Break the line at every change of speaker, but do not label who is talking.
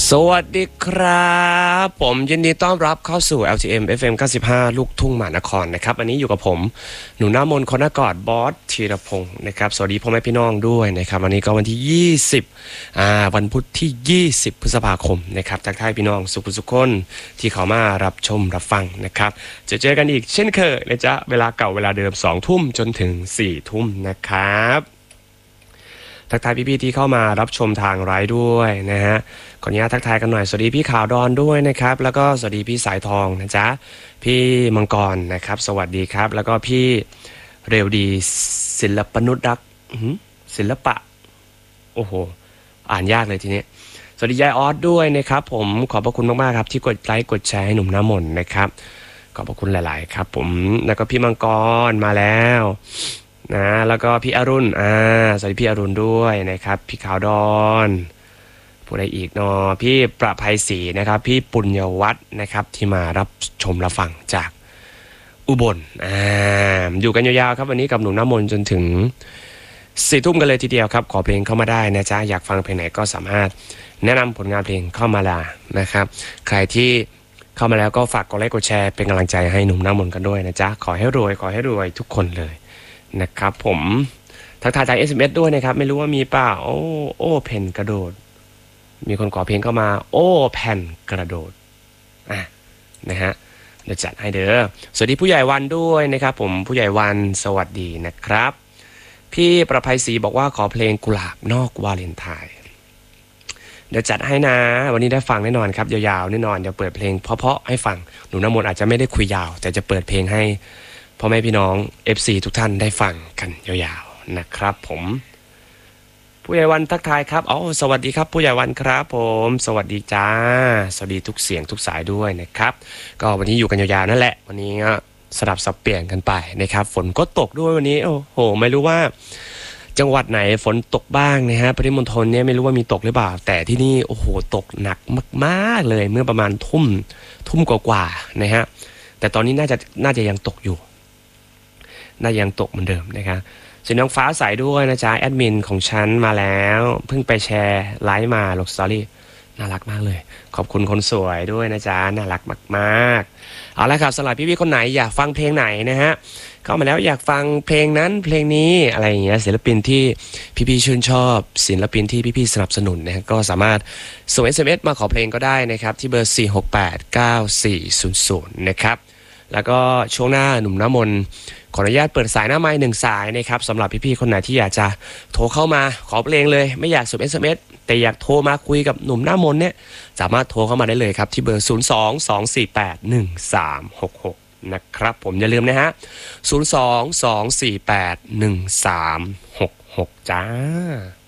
สวัสดีครับผมยินดีต้อนรับเข้าสู่ LTM FM 95 ลูกทุ่งมหานครนะครับอันนี้อยู่กับผมหนูหน้ามนต์คนนกอดบอสธีรพงศ์นะครับสวัสดีพ่อแม่พี่น้องด้วยนะครับวันนี้ก็วันที่20วันพุธที่20พฤษภาคมนะครับทักทายพี่น้องสุขคนที่เขามารับชมรับฟังนะครับจะเจอกันอีกเช่นเคยนะจ๊ะเวลาเก่าเวลาเดิม2 ทุ่มจนถึง4 ทุ่มนะครับทักทายพี่ๆที่เข้ามารับชมทางไลฟ์ด้วยนะฮะขออนุญาตทักทายกันหน่อยสวัสดีพี่ขาวดอนด้วยนะครับแล้วก็สวัสดีพี่สายทองนะจ๊ะพี่มังกรนะครับสวัสดีครับแล้วก็พี่เร็วดีศิลปนุษย์รักศิลปะโอ้โหอ่านยากเลยทีนี้สวัสดียายออสด้วยนะครับผมขอบพระคุณมากๆครับที่กดไลค์กดแชร์ให้หนุ่มน้ำมนต์นะครับขอบพระคุณหลายๆครับผมแล้วก็พี่มังกรมาแล้วนะแล้วก็พี่อรุณสวัสดีพี่อรุณด้วยนะครับพี่ขาวดอนผู้ใดอีกเนาะพี่ประภัยศรีนะครับพี่ปุญญวัฒน์นะครับที่มารับชมรับฟังจากอุบลอยู่กันยาวๆครับวันนี้กับหนุ่มน้ำมนต์จนถึง4 ทุ่มกันเลยทีเดียวครับขอเพลงเข้ามาได้นะจ๊ะอยากฟังเพลงไหนก็สามารถแนะนำผลงานเพลงเข้ามาละนะครับใครที่เข้ามาแล้วก็ฝากกดไลค์กดแชร์เป็นกำลังใจให้หนุ่มน้ำมนต์กันด้วยนะจ๊ะขอให้รวยทุกคนเลยนะครับผมทักทายจาก SMS ด้วยนะครับไม่รู้ว่ามีเปล่าโอ้เพนกระโดดมีคนขอเพลงเข้ามาโอ้แผ่นกระโดดนะฮะเดี๋ยวจัดให้เด้อสวัสดีผู้ใหญ่วันด้วยนะครับผมผู้ใหญ่วันสวัสดีนะครับพี่ประภัยศรีบอกว่าขอเพลงกุหลาบนอกวาเลนไทน์เดี๋ยวจัดให้นะวันนี้ได้ฟังแน่นอนครับยาวๆแน่นอนเดี๋ยวเปิดเพลงเพราะๆให้ฟังหนูน้ำมนต์อาจจะไม่ได้คุยยาวแต่จะเปิดเพลงให้พ่อแม่พี่น้อง FC ทุกท่านได้ฟังกันยาวๆนะครับผมผู้ใหญ่วันทักทายครับสวัสดีครับผู้ใหญ่วันครับผมสวัสดีจ้าสวัสดีทุกเสียงทุกสายด้วยนะครับก็วันนี้อยู่กันยาวๆนั่นแหละวันนี้ก็สลับสับเปลี่ยนกันไปนะครับฝนก็ตกด้วยวันนี้โอ้โหไม่รู้ว่าจังหวัดไหนฝนตกบ้างนะฮะปริมณฑลเนี่ยไม่รู้ว่ามีตกหรือเปล่าแต่ที่นี่โอ้โหตกหนักมากๆเลยเมื่อประมาณทุ่มกว่าๆนะฮะแต่ตอนนี้น่าจะยังตกอยู่น่ายังตกเหมือนเดิมนะครับส่วนน้องฟ้าใสด้วยนะจ๊ะแอดมินของฉันมาแล้วเพิ่งไปแชร์ไลฟ์มาลงสตอรี่น่ารักมากเลยขอบคุณคนสวยด้วยนะจ๊ะน่ารักมากๆเอาละครับสำหรับพี่ๆคนไหนอยากฟังเพลงไหนนะฮะเข้ามาแล้วอยากฟังเพลงนั้นเพลงนี้อะไรอย่างเงี้ยศิลปินที่พี่ๆชื่นชอบศิลปินที่พี่ๆสนับสนุนนะก็สามารถส่ง SMS มาขอเพลงก็ได้นะครับที่เบอร์4689400นะครับแล้วก็ช่วงหน้าหนุ่มน้ำมนต์ขออนุญาตเปิดสายหน้าไมค์1 สายนะครับสำหรับพี่ๆคนไหนที่อยากจะโทรเข้ามาขอเพลงเลยไม่อยากส่ง SMS แต่อยากโทรมาคุยกับหนุ่มหน้ามนต์เนี่ยสามารถโทรเข้ามาได้เลยครับที่เบอร์022481366นะครับผมอย่าลืมนะฮะ022481366จ้า